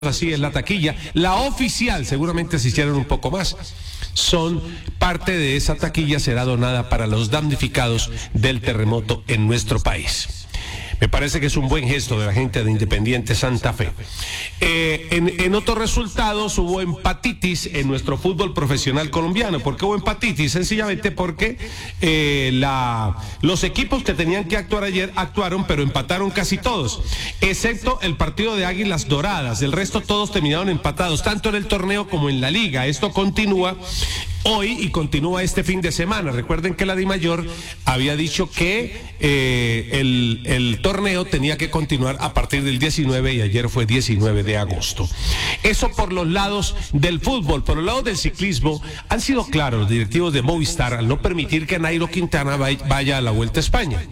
así en la taquilla, la oficial, seguramente se hicieron un poco más. Son parte de esa taquilla, será donada para los damnificados del terremoto en nuestro país. Me parece que es un buen gesto de la gente de Independiente Santa Fe. En otros resultados hubo empatitis en nuestro fútbol profesional colombiano. ¿Por qué hubo empatitis? Sencillamente porque los equipos que tenían que actuar ayer actuaron, pero empataron casi todos, excepto el partido de Águilas Doradas. El resto todos terminaron empatados, tanto en el torneo como en la liga. Esto continúa hoy y continúa este fin de semana. Recuerden que la DIMAYOR había dicho que el torneo tenía que continuar a partir del 19 y ayer fue 19 de agosto. Eso por los lados del fútbol. Por los lados del ciclismo han sido claros los directivos de Movistar al no permitir que Nairo Quintana vaya a la Vuelta a España.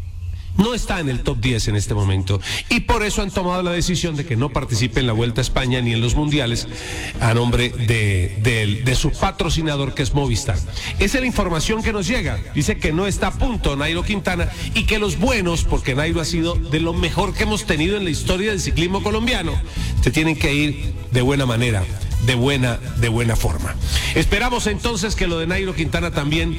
No está en el top 10 en este momento y por eso han tomado la decisión de que no participe en la Vuelta a España ni en los mundiales a nombre de su patrocinador, que es Movistar. Esa es la información que nos llega. Dice que no está a punto Nairo Quintana y que los buenos, porque Nairo ha sido de lo mejor que hemos tenido en la historia del ciclismo colombiano, se tienen que ir de buena manera, de buena forma. Esperamos entonces que lo de Nairo Quintana también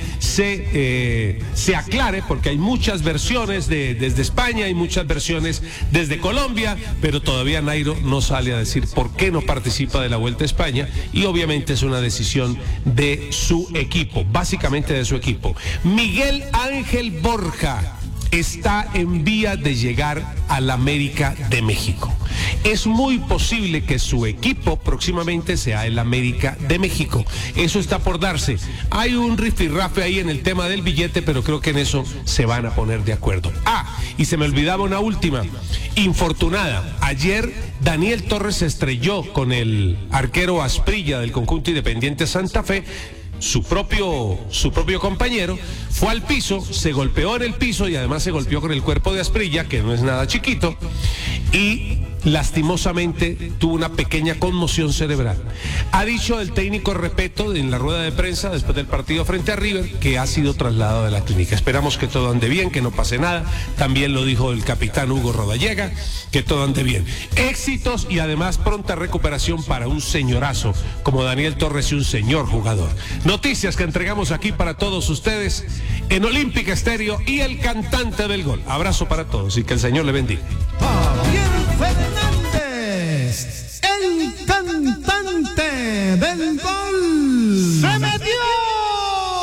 se aclare, porque hay muchas versiones desde España, hay muchas versiones desde Colombia, pero todavía Nairo no sale a decir por qué no participa de la Vuelta a España, y obviamente es una decisión de su equipo, básicamente de su equipo. Miguel Ángel Borja está en vía de llegar al América de México. Es muy posible que su equipo próximamente sea el América de México. Eso está por darse. Hay un rifirrafe ahí en el tema del billete, pero creo que en eso se van a poner de acuerdo. Y se me olvidaba una última, infortunada. Ayer Daniel Torres se estrelló con el arquero Asprilla del conjunto Independiente Santa Fe. Su propio compañero fue al piso, se golpeó en el piso y además se golpeó con el cuerpo de Asprilla, que no es nada chiquito, y lastimosamente tuvo una pequeña conmoción cerebral. Ha dicho el técnico Repeto en la rueda de prensa después del partido frente a River que ha sido trasladado de la clínica. Esperamos que todo ande bien, que no pase nada. También lo dijo el capitán Hugo Rodallega, que todo ande bien. Éxitos y además pronta recuperación para un señorazo como Daniel Torres y un señor jugador. Noticias que entregamos aquí para todos ustedes en Olímpica Estéreo y el cantante del gol. Abrazo para todos y que el Señor le bendiga.